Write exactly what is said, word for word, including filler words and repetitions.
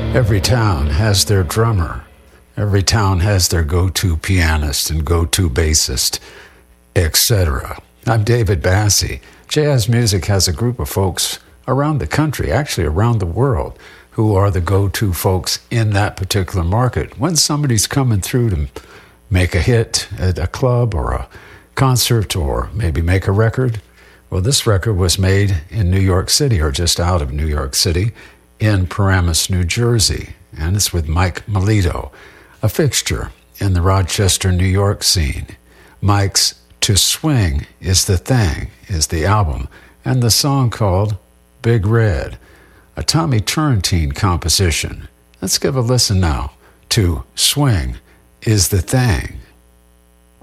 Every town has their drummer. Every town has their go-to pianist and go-to bassist, et cetera. I'm David Bassie. Jazz music has a group of folks around the country, actually around the world, who are the go-to folks in that particular market. When somebody's coming through to make a hit at a club or a concert or maybe make a record, well, this record was made in New York City or just out of New York City in Paramus, New Jersey, and it's with Mike Melito, a fixture in the Rochester, New York scene. Mike's To Swing Is the Thing is the album, and the song called Big Red, a Tommy Turrentine composition. Let's give a listen now to Swing Is the Thing.